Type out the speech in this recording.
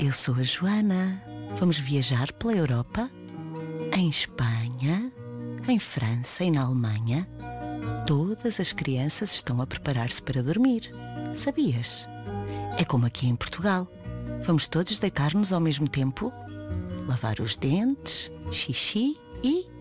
Eu sou a Joana. Vamos viajar pela Europa? Em Espanha, em França e na Alemanha, todas as crianças estão a preparar-se para dormir. Sabias? É como aqui em Portugal. Vamos todos deitar-nos ao mesmo tempo, lavar os dentes, xixi e